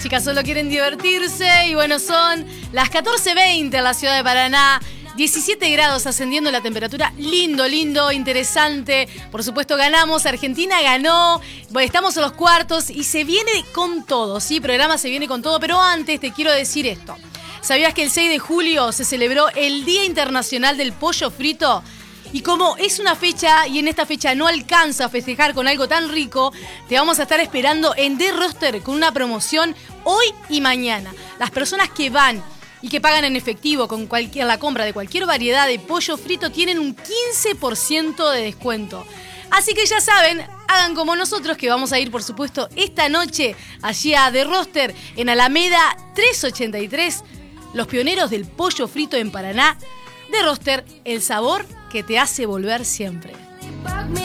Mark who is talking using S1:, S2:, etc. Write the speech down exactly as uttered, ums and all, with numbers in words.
S1: Chicas solo quieren divertirse y bueno, son las catorce veinte en la ciudad de Paraná. diecisiete grados ascendiendo la temperatura, lindo, lindo, interesante. Por supuesto ganamos, Argentina ganó, bueno, estamos en los cuartos y se viene con todo, ¿sí? El programa se viene con todo, pero antes te quiero decir esto. ¿Sabías que el seis de julio se celebró el Día Internacional del Pollo Frito? Y como es una fecha y en esta fecha no alcanza a festejar con algo tan rico, te vamos a estar esperando en The Roster con una promoción hoy y mañana. Las personas que van y que pagan en efectivo con cualquier, la compra de cualquier variedad de pollo frito tienen un quince por ciento de descuento. Así que ya saben, hagan como nosotros que vamos a ir, por supuesto, esta noche allí a The Roster en Alameda trescientos ochenta y tres, los pioneros del pollo frito en Paraná. The Roster, el sabor que te hace volver siempre.